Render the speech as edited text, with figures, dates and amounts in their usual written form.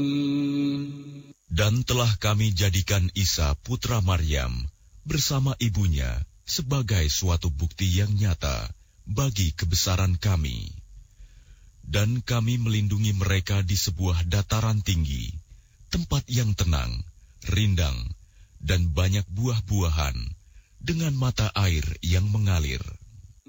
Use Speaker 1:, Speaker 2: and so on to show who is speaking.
Speaker 1: Dan telah kami jadikan Isa putra Maryam bersama ibunya sebagai suatu bukti yang nyata bagi kebesaran kami. Dan kami melindungi mereka di sebuah dataran tinggi, tempat yang tenang, rindang, dan banyak buah-buahan, dengan mata air yang mengalir.